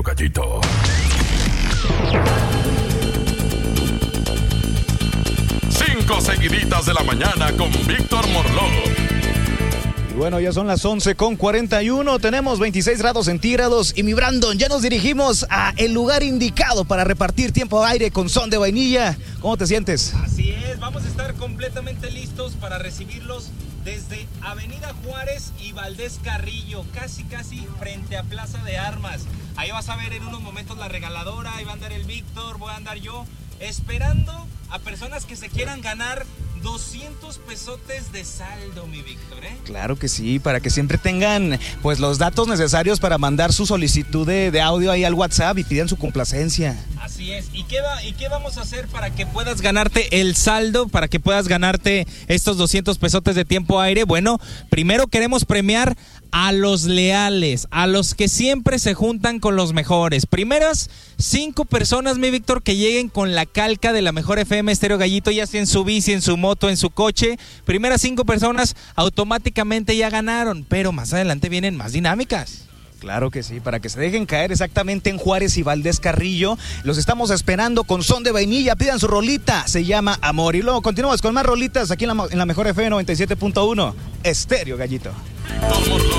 Gallito. Cinco seguiditas de la mañana con Víctor Morló. Bueno, ya son las 11:41, tenemos 26 grados centígrados y mi Brandon, ya nos dirigimos a el lugar indicado para repartir tiempo aire con son de vainilla. ¿Cómo te sientes? Así es, vamos a estar completamente listos para recibirlos desde Avenida Juárez y Valdés Carrillo, casi frente a Plaza de Armas. Ahí vas a ver en unos momentos la regaladora, ahí va a andar el Víctor, voy a andar yo, esperando a personas que se quieran ganar 200 pesotes de saldo, mi Víctor, ¿eh? Claro que sí, para que siempre tengan pues los datos necesarios para mandar su solicitud de audio ahí al WhatsApp y pidan su complacencia. Así es. ¿Y qué vamos a hacer para que puedas ganarte el saldo, para que puedas ganarte estos 200 pesotes de tiempo aire? Bueno, primero queremos premiar a los leales, a los que siempre se juntan con los mejores. Primeras 5 personas, mi Víctor, que lleguen con la calca de la mejor FM Estéreo Gallito, ya sea en su bici, en su moto, en su coche. Primeras 5 personas automáticamente ya ganaron, pero más adelante vienen más dinámicas. Claro que sí, para que se dejen caer exactamente en Juárez y Valdés Carrillo. Los estamos esperando con son de vainilla. Pidan su rolita, se llama Amor. Y luego continuamos con más rolitas aquí en la mejor FM 97.1 Estéreo Gallito.